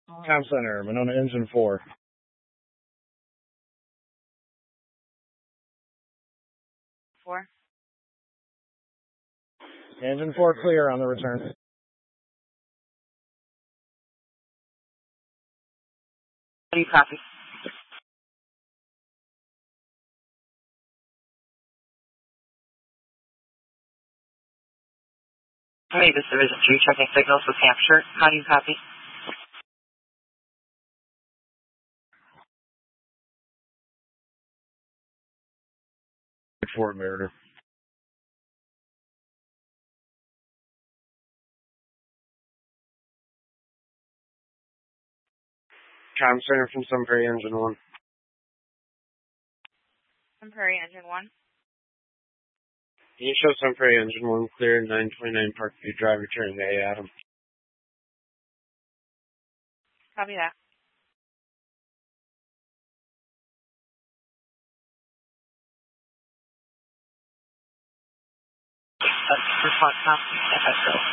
Tom Center, Monona Engine 4. Engine 4 clear on the return. How do you copy? Hey, this is Division 3 checking signals with Hampshire. How do you copy? Fort Meredith. Tom Center from Sun Prairie Engine 1. Sun Prairie Engine 1. Can you show Sun Prairie Engine 1 clear 929 Parkview Drive, returning to A. Adam? Copy that. Response, Tom.